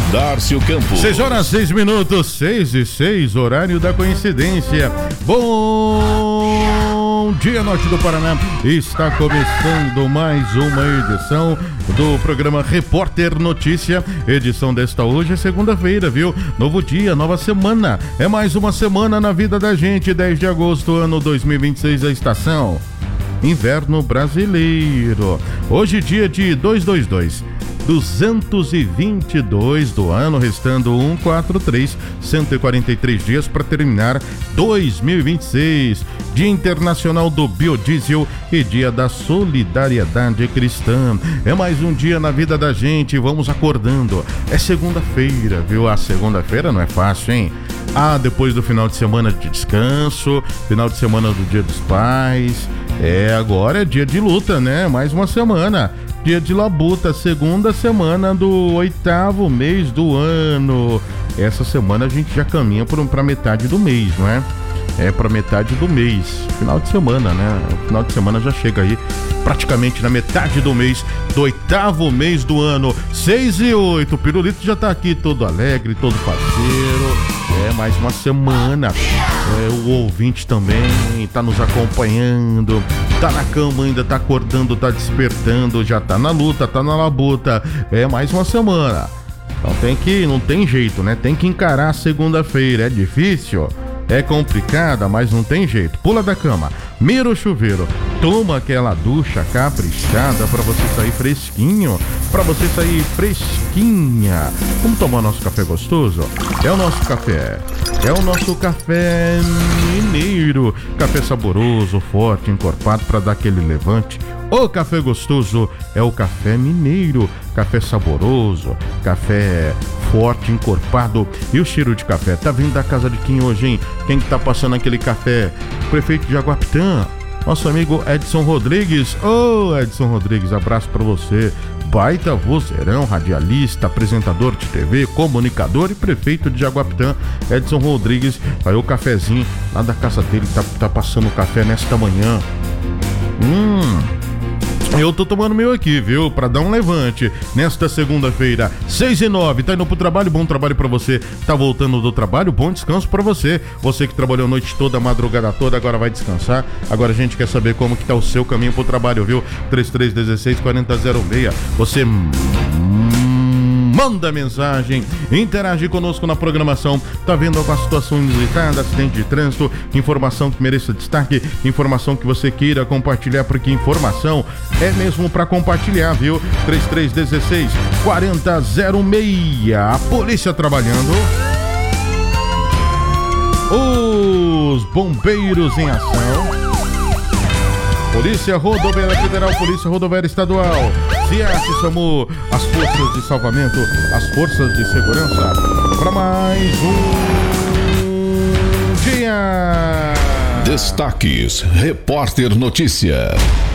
Márcio Campos. 6:06, 6:06, horário da coincidência. Bom dia, Norte do Paraná. Está começando mais uma edição do programa Repórter Notícia. Edição desta hoje é segunda-feira, viu? Novo dia, nova semana. É mais uma semana na vida da gente. 10 de agosto, ano 2026, a estação Inverno Brasileiro. Hoje, dia de 222 do ano, restando 143 dias para terminar 2026. Dia Internacional do Biodiesel e Dia da Solidariedade Cristã. É mais um dia na vida da gente, vamos acordando. É segunda-feira, viu? A segunda-feira não é fácil, hein? Depois do final de semana de descanso, final de semana do Dia dos Pais. Agora é dia de luta, né? Mais uma semana. Dia de labuta, segunda semana do 8º mês do ano. Essa semana a gente já caminha para metade do mês, não é? Para metade do mês, final de semana, né? O final de semana já chega aí praticamente na metade do mês, do 8º mês do ano. 6:08, o Pirulito já tá aqui todo alegre, todo parceiro. Mais uma semana. O ouvinte também tá nos acompanhando, tá na cama ainda, tá acordando, tá despertando, já tá na luta, tá na labuta. Mais uma semana. Então não tem jeito, né? Tem que encarar a segunda-feira. É difícil, é complicada, mas não tem jeito. Pula da cama, mira o chuveiro, toma aquela ducha caprichada pra você sair fresquinho, pra você sair fresquinha. Vamos tomar nosso café gostoso? É o nosso café mineiro, café saboroso, forte, encorpado pra dar aquele levante. O café gostoso é o café mineiro, café saboroso, café forte, encorpado. E o cheiro de café tá vindo da casa de quem hoje, hein? Quem que tá passando aquele café? Prefeito de Jaguapitã, nosso amigo Edson Rodrigues. Edson Rodrigues, abraço pra você. Baita vozeirão, radialista, apresentador de TV, comunicador e prefeito de Jaguapitã, Edson Rodrigues. Aí o cafezinho lá da casa dele, tá passando o café nesta manhã. Eu tô tomando meu aqui, viu? Pra dar um levante nesta segunda-feira, 6:09. Tá indo pro trabalho? Bom trabalho pra você. Tá voltando do trabalho? Bom descanso pra você. Você que trabalhou a noite toda, a madrugada toda, agora vai descansar. Agora a gente quer saber como que tá o seu caminho pro trabalho, viu? 3316-4006. Você manda mensagem, interage conosco na programação. Tá vendo alguma situação inusitada, acidente de trânsito, informação que mereça destaque, informação que você queira compartilhar, porque informação é mesmo pra compartilhar, viu? 3316-4006. A polícia trabalhando, os bombeiros em ação, Polícia Rodoviária Federal, Polícia Rodoviária Estadual, CIAS, chamou as forças de salvamento, as forças de segurança, para mais um dia. Destaques, Repórter Notícia.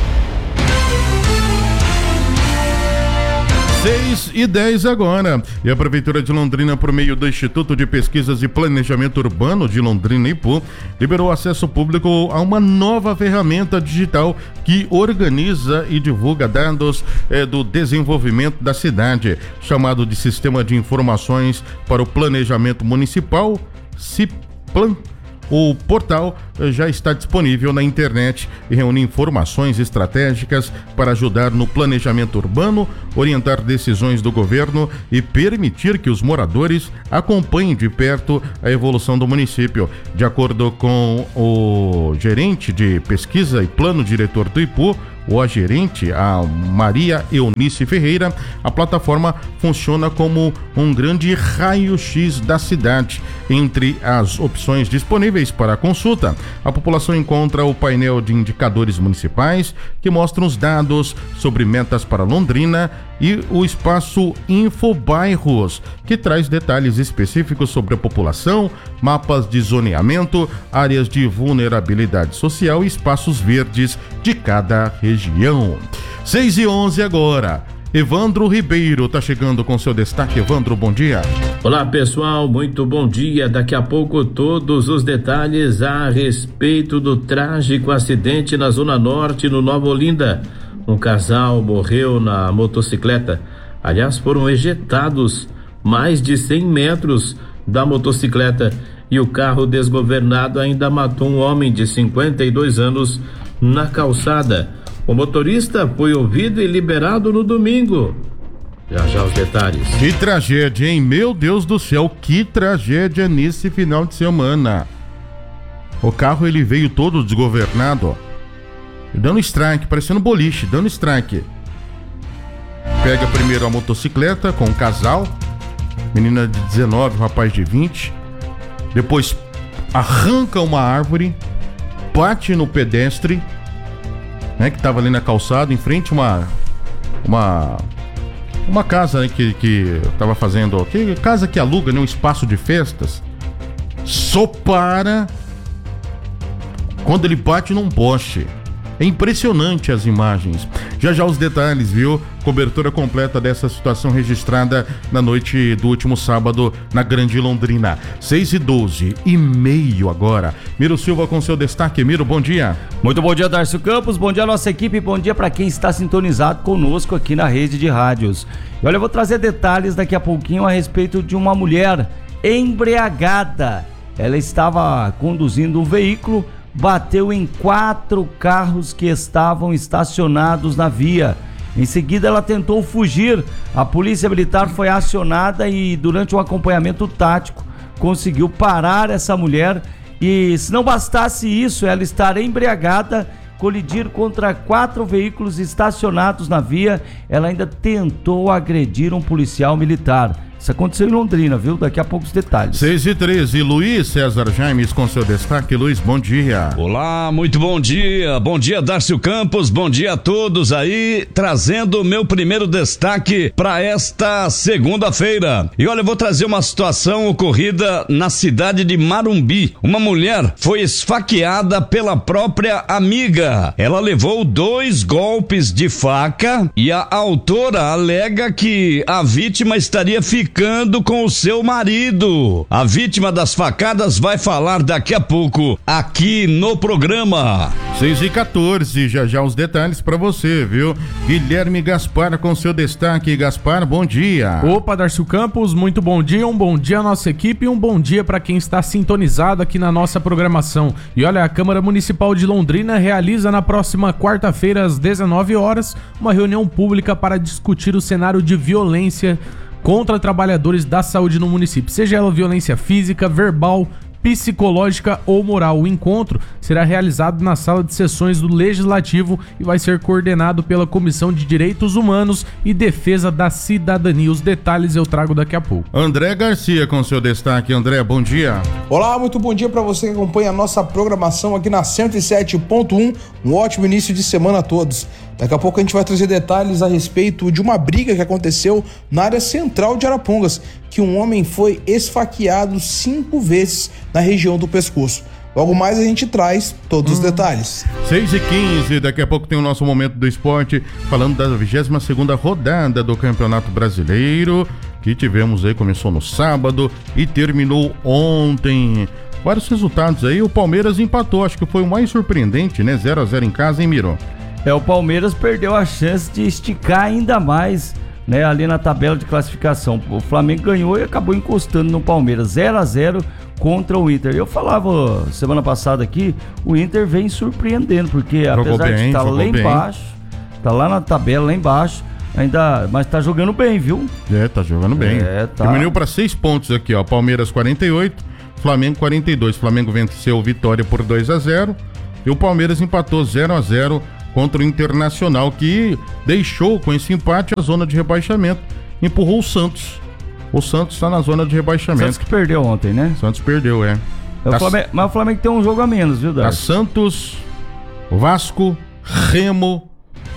6:10 agora. E a Prefeitura de Londrina, por meio do Instituto de Pesquisas e Planejamento Urbano de Londrina, IPU, liberou acesso público a uma nova ferramenta digital que organiza e divulga dados do desenvolvimento da cidade, chamado de Sistema de Informações para o Planejamento Municipal, CIPLAN. O portal já está disponível na internet e reúne informações estratégicas para ajudar no planejamento urbano, orientar decisões do governo e permitir que os moradores acompanhem de perto a evolução do município. De acordo com o gerente de pesquisa e plano diretor do IPU, ou a gerente, a Maria Eunice Ferreira, a plataforma funciona como um grande raio-x da cidade. Entre as opções disponíveis para a consulta, a população encontra o painel de indicadores municipais, que mostram os dados sobre metas para Londrina, e o espaço Infobairros, que traz detalhes específicos sobre a população, mapas de zoneamento, áreas de vulnerabilidade social e espaços verdes de cada região. 6:11 agora. Evandro Ribeiro tá chegando com seu destaque. Evandro, bom dia. Olá, pessoal, muito bom dia. Daqui a pouco todos os detalhes a respeito do trágico acidente na Zona Norte, no Nova Olinda. Um casal morreu na motocicleta. Aliás, foram ejetados mais de 100 metros da motocicleta e o carro desgovernado ainda matou um homem de 52 anos na calçada. O motorista foi ouvido e liberado no domingo. Já os detalhes. Que tragédia, hein? Meu Deus do céu, que tragédia nesse final de semana. O carro ele veio todo desgovernado, ó, dando strike, parecendo boliche, dando strike. Pega primeiro a motocicleta com um casal, menina de 19, rapaz de 20. Depois arranca uma árvore, bate no pedestre, né, que tava ali na calçada, em frente a uma casa, né, que tava fazendo, casa que aluga, né, um espaço de festas. Só para quando ele bate num poste. É impressionante as imagens. Já os detalhes, viu? Cobertura completa dessa situação registrada na noite do último sábado na Grande Londrina. 6h12 e meio agora. Miro Silva com seu destaque. Miro, bom dia. Muito bom dia, Darcio Campos. Bom dia, nossa equipe. Bom dia para quem está sintonizado conosco aqui na rede de rádios. E olha, eu vou trazer detalhes daqui a pouquinho a respeito de uma mulher embriagada. Ela estava conduzindo um veículo, bateu em 4 carros que estavam estacionados na via. Em seguida ela tentou fugir, a polícia militar foi acionada e durante um acompanhamento tático conseguiu parar essa mulher e, se não bastasse isso, ela estar embriagada, colidir contra 4 veículos estacionados na via, ela ainda tentou agredir um policial militar. Isso aconteceu em Londrina, viu? Daqui a pouco os detalhes. 6h13, Luiz César Jaimes com seu destaque. Luiz, bom dia. Olá, muito bom dia. Bom dia, Darcio Campos. Bom dia a todos aí, trazendo o meu primeiro destaque para esta segunda-feira. E olha, eu vou trazer uma situação ocorrida na cidade de Marumbi. Uma mulher foi esfaqueada pela própria amiga. Ela levou 2 golpes de faca e a autora alega que a vítima estaria ficando com o seu marido. A vítima das facadas vai falar daqui a pouco aqui no programa. 6h14, já os detalhes pra você, viu? Guilherme Gaspar com seu destaque. Gaspar, bom dia. Opa, Darcio Campos, muito bom dia. Um bom dia à nossa equipe e um bom dia para quem está sintonizado aqui na nossa programação. E olha, a Câmara Municipal de Londrina realiza na próxima quarta-feira às 19 horas uma reunião pública para discutir o cenário de violência contra trabalhadores da saúde no município, seja ela violência física, verbal, psicológica ou moral. O encontro será realizado na sala de sessões do Legislativo e vai ser coordenado pela Comissão de Direitos Humanos e Defesa da Cidadania. Os detalhes eu trago daqui a pouco. André Garcia com seu destaque. André, bom dia. Olá, muito bom dia para você que acompanha a nossa programação aqui na 107.1. Um ótimo início de semana a todos. Daqui a pouco a gente vai trazer detalhes a respeito de uma briga que aconteceu na área central de Arapongas, que um homem foi esfaqueado 5 vezes na região do pescoço. Logo mais a gente traz todos os detalhes. 6h15, daqui a pouco tem o nosso Momento do Esporte, falando da 22ª rodada do Campeonato Brasileiro, que tivemos aí, começou no sábado e terminou ontem. Vários resultados aí, o Palmeiras empatou, acho que foi o mais surpreendente, né? 0-0 em casa, hein, Miro? O Palmeiras perdeu a chance de esticar ainda mais, né, ali na tabela de classificação. O Flamengo ganhou e acabou encostando no Palmeiras, 0-0 contra o Inter. Eu falava semana passada aqui, o Inter vem surpreendendo, porque apesar de estar lá embaixo, tá lá na tabela, lá embaixo, mas tá jogando bem, viu? Tá jogando bem. Tá. Diminuiu para 6 pontos aqui, ó. Palmeiras 48, Flamengo 42. Flamengo venceu Vitória por 2-0 e o Palmeiras empatou 0-0 contra o Internacional, que deixou com esse empate a zona de rebaixamento, empurrou o Santos. O Santos está na zona de rebaixamento. Santos que perdeu ontem, né? Santos perdeu, Mas o Flamengo tem um jogo a menos, viu, Dar? Santos, Vasco, Remo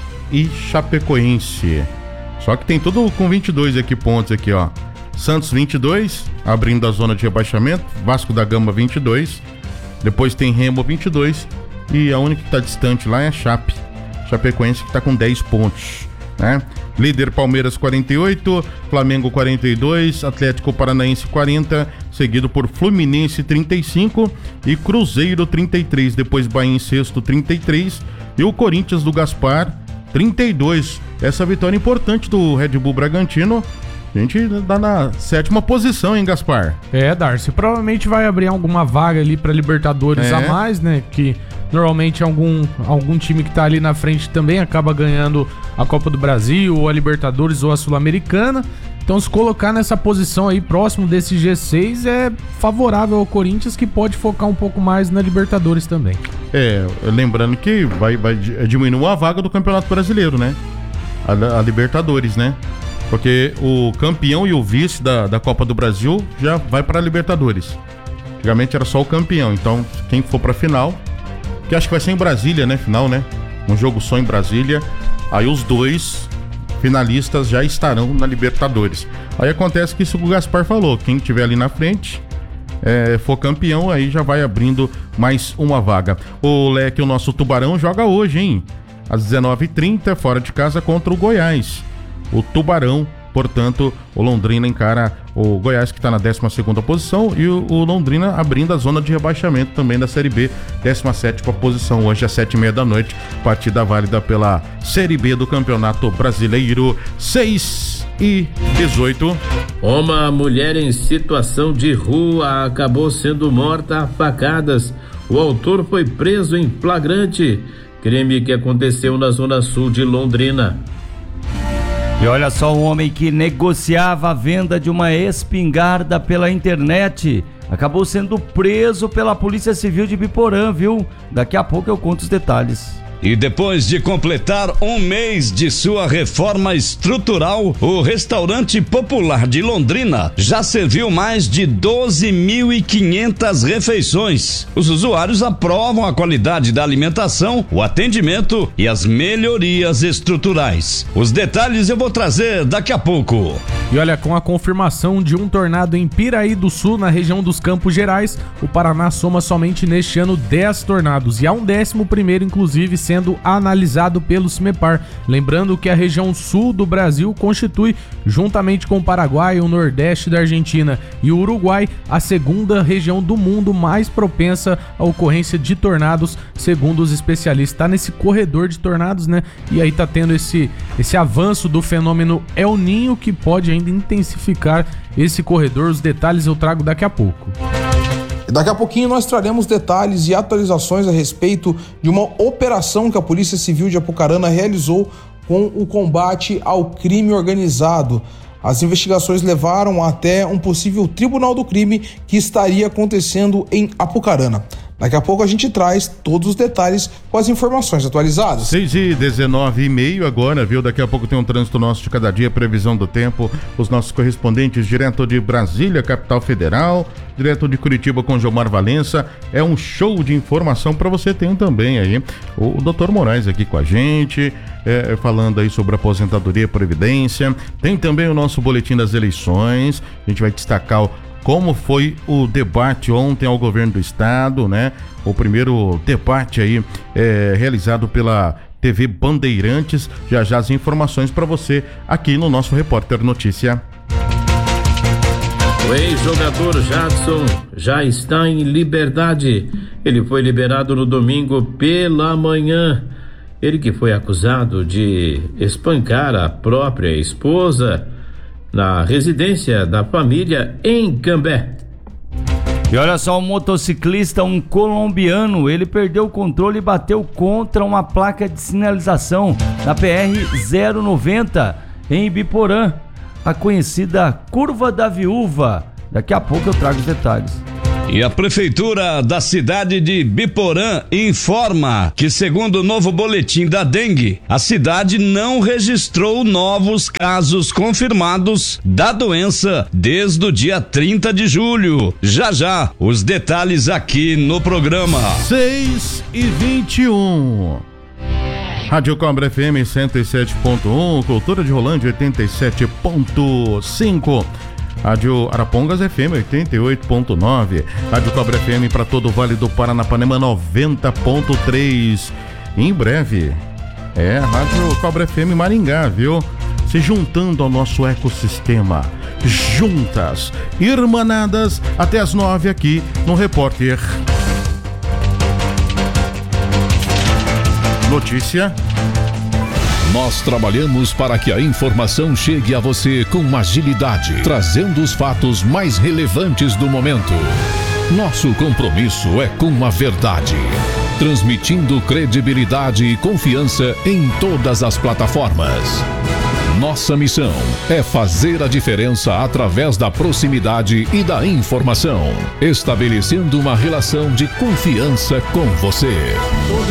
e Chapecoense. Só que tem tudo com 22 aqui pontos aqui, ó. Santos 22, abrindo a zona de rebaixamento. Vasco da Gama 22. Depois tem Remo 22 e a única que está distante lá é a Chapecoense, que está com 10 pontos, né? Líder Palmeiras 48, Flamengo 42, Atlético Paranaense 40, seguido por Fluminense 35 e Cruzeiro 33, depois Bahia em sexto 33 e o Corinthians do Gaspar 32. Essa vitória importante do Red Bull Bragantino A gente tá na 7ª posição, hein, Gaspar? Darcy, provavelmente vai abrir alguma vaga ali pra Libertadores a mais, né? Que normalmente algum time que tá ali na frente também acaba ganhando a Copa do Brasil, ou a Libertadores, ou a Sul-Americana. Então, se colocar nessa posição aí, próximo desse G6, é favorável ao Corinthians, que pode focar um pouco mais na Libertadores também. Lembrando que vai diminuir a vaga do Campeonato Brasileiro, né? A Libertadores, né? Porque o campeão e o vice da Copa do Brasil já vai pra Libertadores. Antigamente era só o campeão, então quem for pra final, que acho que vai ser em Brasília, né? Final, né? Um jogo só em Brasília. Aí os 2 finalistas já estarão na Libertadores. Aí acontece que isso que o Gaspar falou, quem tiver ali na frente for campeão, aí já vai abrindo mais uma vaga. O Leque, o nosso Tubarão, joga hoje, hein? Às 19h30, fora de casa contra o Goiás. O Tubarão, portanto, o Londrina encara o Goiás, que está na 12ª posição, e o Londrina abrindo a zona de rebaixamento também da Série B, 17ª posição, hoje às 7h30 da noite, partida válida pela Série B do Campeonato Brasileiro, 6h18. Uma mulher em situação de rua acabou sendo morta a facadas. O autor foi preso em flagrante, crime que aconteceu na zona sul de Londrina. E olha só, um homem que negociava a venda de uma espingarda pela internet acabou sendo preso pela Polícia Civil de Biporã, viu? Daqui a pouco eu conto os detalhes. E depois de completar um mês de sua reforma estrutural, o Restaurante Popular de Londrina já serviu mais de 12.500 refeições. Os usuários aprovam a qualidade da alimentação, o atendimento e as melhorias estruturais. Os detalhes eu vou trazer daqui a pouco. E olha, com a confirmação de um tornado em Piraí do Sul, na região dos Campos Gerais, o Paraná soma somente neste ano 10 tornados e há um 11º, inclusive, sendo analisado pelo CIMEPAR. Lembrando que a região sul do Brasil constitui, juntamente com o Paraguai, o Nordeste da Argentina e o Uruguai, a 2ª região do mundo mais propensa à ocorrência de tornados, segundo os especialistas. Está nesse corredor de tornados, né? E aí tá tendo esse avanço do fenômeno El Niño, que pode ainda intensificar esse corredor. Os detalhes eu trago daqui a pouco. Daqui a pouquinho nós traremos detalhes e atualizações a respeito de uma operação que a Polícia Civil de Apucarana realizou com o combate ao crime organizado. As investigações levaram até um possível tribunal do crime que estaria acontecendo em Apucarana. Daqui a pouco a gente traz todos os detalhes com as informações atualizadas. 6h19 agora, viu? Daqui a pouco tem um trânsito nosso de cada dia, previsão do tempo, os nossos correspondentes direto de Brasília, capital federal, direto de Curitiba com Gilmar Valença. É um show de informação para você. Tem também aí o Dr. Moraes aqui com a gente, falando aí sobre aposentadoria e previdência. Tem também o nosso boletim das eleições. A gente vai destacar como foi o debate ontem ao governo do estado, né? O primeiro debate aí realizado pela TV Bandeirantes. Já as informações para você aqui no nosso Repórter Notícia. O ex-jogador Jadson já está em liberdade. Ele foi liberado no domingo pela manhã. Ele que foi acusado de espancar a própria esposa na residência da família em Cambé. E olha só, um motociclista, um colombiano, ele perdeu o controle e bateu contra uma placa de sinalização na PR-090 em Biporã, a conhecida Curva da Viúva. Daqui a pouco eu trago os detalhes. E a prefeitura da cidade de Biporã informa que, segundo o novo boletim da dengue, a cidade não registrou novos casos confirmados da doença desde o dia 30 de julho. Já, os detalhes aqui no programa. 6h21. Rádio Cobra FM 107.1, Cultura de Rolândia 87.5. Rádio Arapongas FM 88.9, Rádio Cobra FM para todo o Vale do Paranapanema 90.3. Em breve, Rádio Cobra FM Maringá, viu? Se juntando ao nosso ecossistema, juntas, irmanadas, até as 9 aqui no Repórter Notícia. Nós trabalhamos para que a informação chegue a você com agilidade, trazendo os fatos mais relevantes do momento. Nosso compromisso é com a verdade, transmitindo credibilidade e confiança em todas as plataformas. Nossa missão é fazer a diferença através da proximidade e da informação, estabelecendo uma relação de confiança com você.